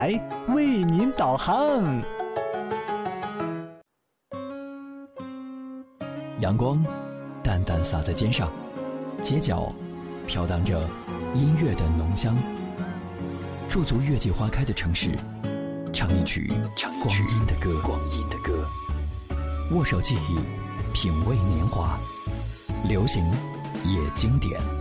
为您导航。 阳光淡淡洒在肩上，街角飘荡着音乐的浓香。驻足月季花开的城市，唱一曲光阴的歌。握手记忆，品味年华，流行也经典。